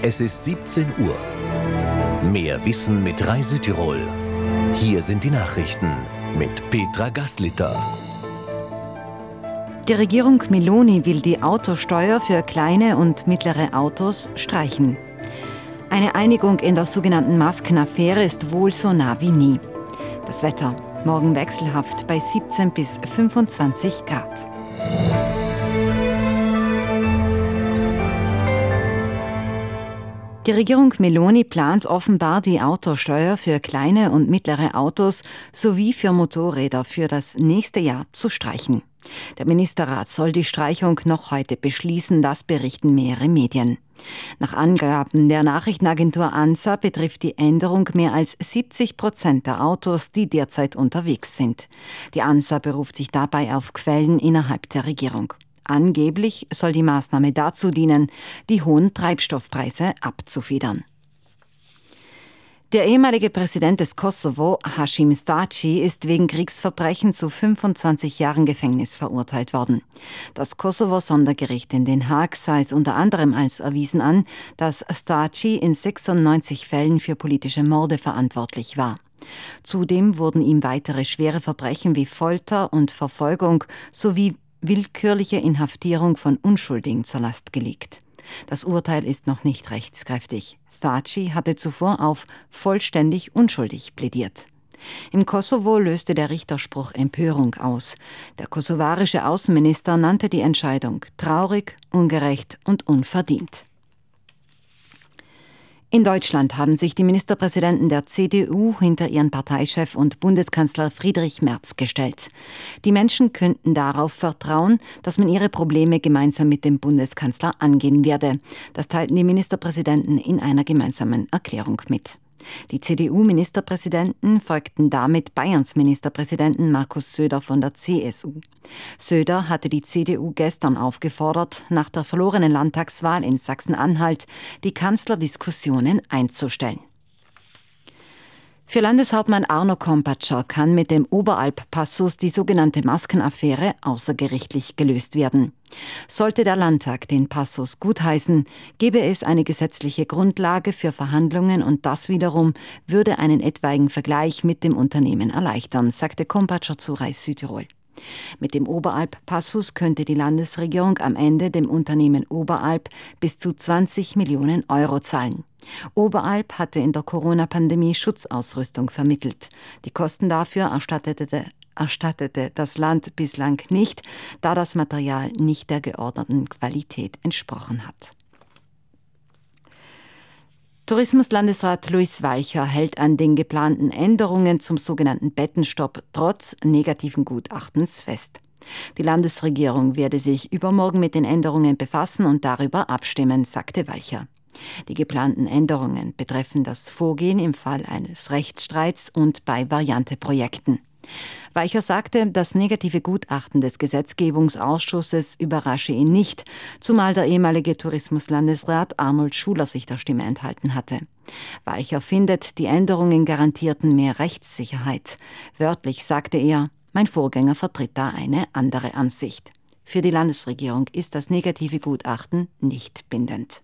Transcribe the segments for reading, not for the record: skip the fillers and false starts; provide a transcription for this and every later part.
Es ist 17 Uhr. Mehr Wissen mit Reisetirol. Hier sind die Nachrichten mit Petra Gaslitter. Die Regierung Meloni will die Autosteuer für kleine und mittlere Autos streichen. Eine Einigung in der sogenannten Maskenaffäre ist wohl so nah wie nie. Das Wetter: morgen wechselhaft bei 17 bis 25 Grad. Die Regierung Meloni plant offenbar die Autosteuer für kleine und mittlere Autos sowie für Motorräder für das nächste Jahr zu streichen. Der Ministerrat soll die Streichung noch heute beschließen, das berichten mehrere Medien. Nach Angaben der Nachrichtenagentur ANSA betrifft die Änderung mehr als 70% der Autos, die derzeit unterwegs sind. Die ANSA beruft sich dabei auf Quellen innerhalb der Regierung. Angeblich soll die Maßnahme dazu dienen, die hohen Treibstoffpreise abzufedern. Der ehemalige Präsident des Kosovo, Hashim Thaçi, ist wegen Kriegsverbrechen zu 25 Jahren Gefängnis verurteilt worden. Das Kosovo-Sondergericht in Den Haag sah es unter anderem als erwiesen an, dass Thaçi in 96 Fällen für politische Morde verantwortlich war. Zudem wurden ihm weitere schwere Verbrechen wie Folter und Verfolgung sowie willkürliche Inhaftierung von Unschuldigen zur Last gelegt. Das Urteil ist noch nicht rechtskräftig. Thaçi hatte zuvor auf vollständig unschuldig plädiert. Im Kosovo löste der Richterspruch Empörung aus. Der kosovarische Außenminister nannte die Entscheidung traurig, ungerecht und unverdient. In Deutschland haben sich die Ministerpräsidenten der CDU hinter ihren Parteichef und Bundeskanzler Friedrich Merz gestellt. Die Menschen könnten darauf vertrauen, dass man ihre Probleme gemeinsam mit dem Bundeskanzler angehen werde. Das teilten die Ministerpräsidenten in einer gemeinsamen Erklärung mit. Die CDU-Ministerpräsidenten folgten damit Bayerns Ministerpräsidenten Markus Söder von der CSU. Söder hatte die CDU gestern aufgefordert, nach der verlorenen Landtagswahl in Sachsen-Anhalt die Kanzlerdiskussionen einzustellen. Für Landeshauptmann Arno Kompatscher kann mit dem Oberalp-Passus die sogenannte Maskenaffäre außergerichtlich gelöst werden. Sollte der Landtag den Passus gutheißen, gäbe es eine gesetzliche Grundlage für Verhandlungen und das wiederum würde einen etwaigen Vergleich mit dem Unternehmen erleichtern, sagte Kompatscher zu Reis Südtirol. Mit dem Oberalp-Passus könnte die Landesregierung am Ende dem Unternehmen Oberalp bis zu 20 Millionen Euro zahlen. Oberalp hatte in der Corona-Pandemie Schutzausrüstung vermittelt. Die Kosten dafür erstattete das Land bislang nicht, da das Material nicht der geordneten Qualität entsprochen hat. Tourismuslandesrat Luis Walcher hält an den geplanten Änderungen zum sogenannten Bettenstopp trotz negativen Gutachtens fest. Die Landesregierung werde sich übermorgen mit den Änderungen befassen und darüber abstimmen, sagte Walcher. Die geplanten Änderungen betreffen das Vorgehen im Fall eines Rechtsstreits und bei Varianteprojekten. Walcher sagte, das negative Gutachten des Gesetzgebungsausschusses überrasche ihn nicht, zumal der ehemalige Tourismuslandesrat Arnold Schuler sich der Stimme enthalten hatte. Walcher findet, die Änderungen garantierten mehr Rechtssicherheit. Wörtlich sagte er, mein Vorgänger vertritt da eine andere Ansicht. Für die Landesregierung ist das negative Gutachten nicht bindend.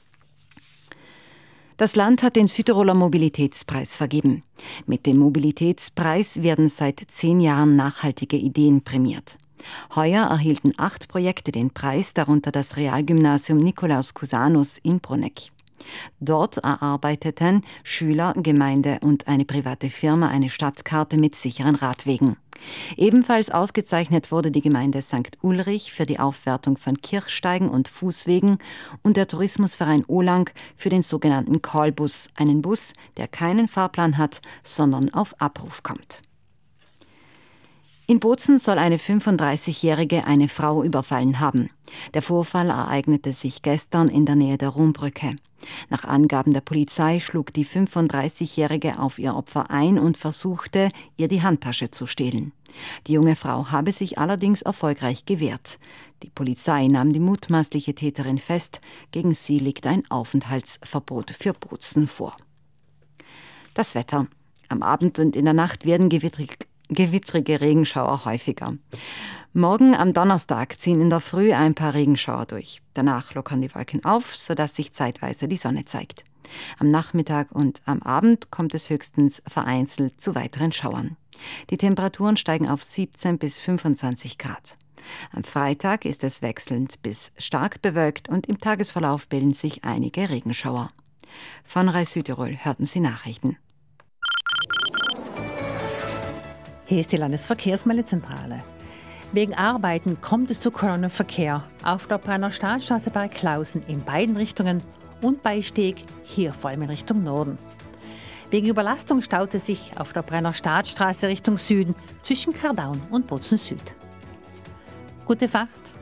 Das Land hat den Südtiroler Mobilitätspreis vergeben. Mit dem Mobilitätspreis werden seit 10 Jahren nachhaltige Ideen prämiert. Heuer erhielten 8 Projekte den Preis, darunter das Realgymnasium Nikolaus Cusanus in Bruneck. Dort erarbeiteten Schüler, Gemeinde und eine private Firma eine Stadtkarte mit sicheren Radwegen. Ebenfalls ausgezeichnet wurde die Gemeinde St. Ulrich für die Aufwertung von Kirchsteigen und Fußwegen und der Tourismusverein Olang für den sogenannten Callbus, einen Bus, der keinen Fahrplan hat, sondern auf Abruf kommt. In Bozen soll eine 35-Jährige eine Frau überfallen haben. Der Vorfall ereignete sich gestern in der Nähe der Rumbrücke. Nach Angaben der Polizei schlug die 35-Jährige auf ihr Opfer ein und versuchte, ihr die Handtasche zu stehlen. Die junge Frau habe sich allerdings erfolgreich gewehrt. Die Polizei nahm die mutmaßliche Täterin fest. Gegen sie liegt ein Aufenthaltsverbot für Bozen vor. Das Wetter. Am Abend und in der Nacht werden gewittrige Regenschauer häufiger. Morgen am Donnerstag ziehen in der Früh ein paar Regenschauer durch. Danach lockern die Wolken auf, sodass sich zeitweise die Sonne zeigt. Am Nachmittag und am Abend kommt es höchstens vereinzelt zu weiteren Schauern. Die Temperaturen steigen auf 17 bis 25 Grad. Am Freitag ist es wechselnd bis stark bewölkt und im Tagesverlauf bilden sich einige Regenschauer. Von RAI Südtirol hörten Sie Nachrichten. Hier ist die Landesverkehrsmeldezentrale. Wegen Arbeiten kommt es zu Kolonnenverkehr auf der Brenner Staatsstraße bei Klausen in beiden Richtungen und bei Steg, hier vor allem in Richtung Norden. Wegen Überlastung staut es sich auf der Brenner Staatsstraße Richtung Süden zwischen Kardaun und Bozen Süd. Gute Fahrt!